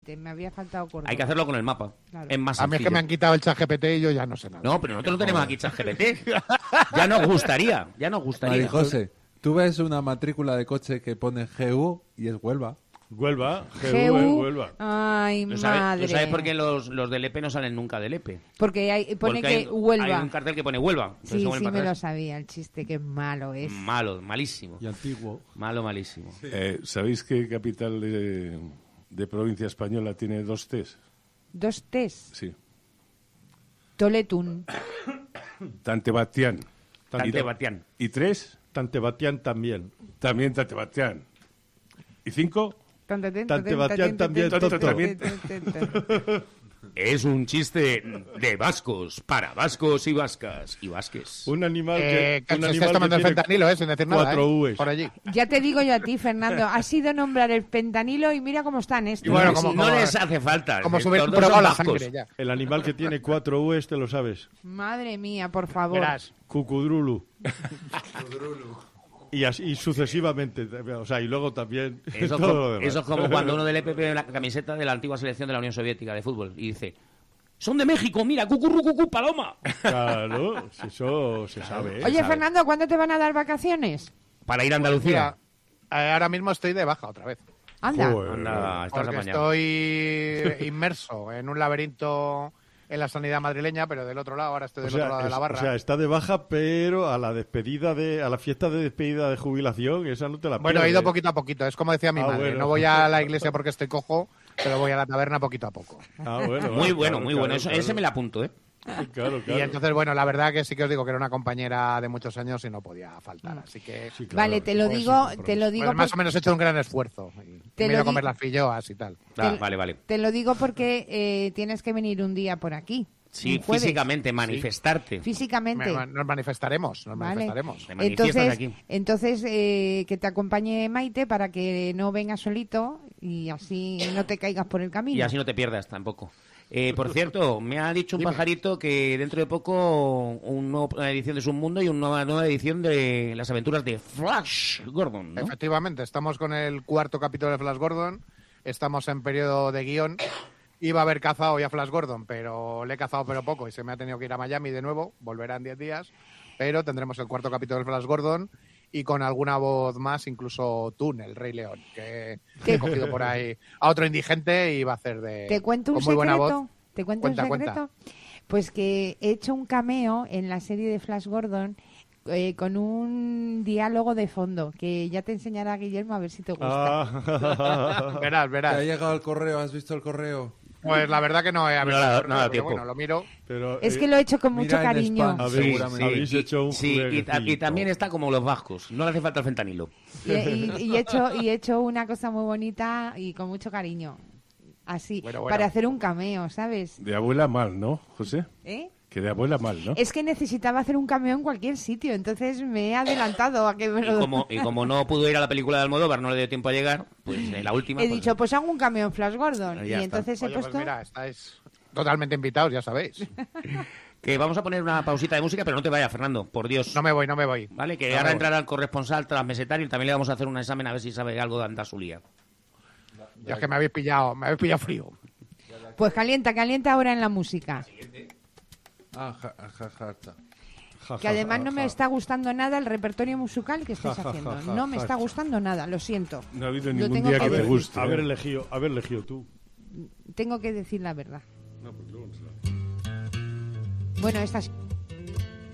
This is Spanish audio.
ChatGPT, me había faltado Córdoba. Hay que hacerlo con el mapa. Claro. Es más A mí es sencillo. que me han quitado el ChatGPT y yo ya no sé nada. No, pero nosotros no tenemos aquí ChatGPT. Ya nos gustaría. Marijose, tú ves una matrícula de coche que pone GU y es Huelva. Huelva, GU. Huelva. Ay, ¿Tú madre. sabes por qué los del EP no salen nunca del EP? Porque pone Porque que hay Huelva. un cartel que pone Huelva. Entonces, Sí, según el sí, me cartel- lo sabía, el chiste, qué malo es. Malo, malísimo. Y antiguo. Malo, malísimo. ¿Sabéis qué capital de provincia española tiene 2 T's? 2 T's. Sí. Toletún. Tantebatián. Tantebatián. ¿Y 3? Tantebatián también. También Tantebatián. ¿Y 5? Tantebatián también, Es un chiste de vascos, para vascos y vascas. Y vasques. Un animal que... Se un estáis animal tomando el que tiene fentanilo, sin decir nada, 4 U's. por allí. Ya te digo yo a ti, Fernando, has ido a nombrar el pentanilo y mira cómo están estos. Y bueno, no, como- no les hace falta. Como Los subir dos un probado son la vascos. sangre ya. El animal que tiene 4 U's, te lo sabes. Madre mía, por favor. Verás. Cucudrulu. Y así sucesivamente. O sea, y luego también Eso, todo lo demás. eso es como cuando uno del EPP ve la camiseta de la antigua selección de la Unión Soviética de fútbol y dice: ¡son de México! ¡Mira! ¡Cucurru, cucú, paloma! Claro, si eso se sabe. Oye, Fernando, ¿cuándo te van a dar vacaciones? Para ir a Andalucía. Mira, ahora mismo estoy de baja otra vez. Anda. Joder. Anda, estás Porque apañado. estoy inmerso en un laberinto en la sanidad madrileña, pero del otro lado, ahora estoy del otro lado de la barra. O sea, está de baja, pero a la despedida a la fiesta de despedida de jubilación, esa no te la Bueno, he pierdes. ido poquito a poquito, es como decía mi madre. Bueno. No voy a la iglesia porque estoy cojo, pero voy a la taberna poquito a poco. Muy bueno, muy bueno. Claro, Ese me lo apunto, ¿eh? Claro, Y entonces, bueno, la verdad que sí que os digo que era una compañera de muchos años y no podía faltar, así que... Sí, claro. Vale, te lo Pues digo, sí, te lo digo. Pues más o menos he hecho un gran esfuerzo. Te Me he lo ido a comer di- las filloas y tal. Ah, vale. Te lo digo porque tienes que venir un día por aquí. Sí, un jueves. físicamente, manifestarte. Físicamente. Nos manifestaremos, nos Vale. manifestaremos. Te manifiestas aquí. Entonces que te acompañe Maite para que no vengas solito y así no te caigas por el camino. Y así no te pierdas tampoco. Por cierto, me ha dicho un pajarito que dentro de poco una nueva edición de Submundo y una nueva edición de las aventuras de Flash Gordon, ¿no? Efectivamente, estamos con el 4º capítulo de Flash Gordon, estamos en periodo de guión. Iba a haber cazado ya Flash Gordon, pero le he cazado pero poco y se me ha tenido que ir a Miami de nuevo, volverá en 10 días, pero tendremos el 4º capítulo de Flash Gordon y con alguna voz más, incluso Toon, el Rey León, que he cogido por ahí a otro indigente y va a hacer de... ¿Te cuento un con muy buena secreto? voz. ¿Te cuento Cuenta, un secreto? Pues que he hecho un cameo en la serie de Flash Gordon con un diálogo de fondo que ya te enseñará Guillermo a ver si te gusta. Verás, ¿Te verás. ha llegado el correo? ¿Has visto el correo? Pues la verdad que no he abierto Nada, el correo, nada, pero tiempo. bueno, lo miro. Pero, Es que lo he hecho con mucho mira en cariño. spam. Seguramente. habéis hecho un sí, y jueguecito. también está como los vascos. No le hace falta el fentanilo. Y he hecho una cosa muy bonita y con mucho cariño. Así, Bueno. para hacer un cameo, ¿sabes? De abuela mal, ¿no, José? ¿Eh? Que de abuela mal, ¿no? Es que necesitaba hacer un cameo en cualquier sitio, entonces me he adelantado a que me lo... Y como no pudo ir a la película de Almodóvar, no le dio tiempo a llegar, pues en la última... He pues, dicho, pues hago un cameo en Flash Gordon. Ya Y está. entonces he Oye, pues puesto... mira, estáis totalmente invitados, ya sabéis. Que vamos a poner una pausita de música, pero no te vayas, Fernando, por Dios. No me voy. Vale, que No ahora me voy. entrará el corresponsal transmesetario y también le vamos a hacer un examen a ver si sabe algo de Andasulía. Ya es que me habéis pillado frío. Pues calienta ahora en la música. Que además no me está gustando nada el repertorio musical que estáis haciendo. No me está gustando nada, lo siento. No ha habido Lo ningún tengo día que que te decir. guste. Haber elegido tú. Tengo que decir la verdad. No, pues luego no se la- Bueno, esta es...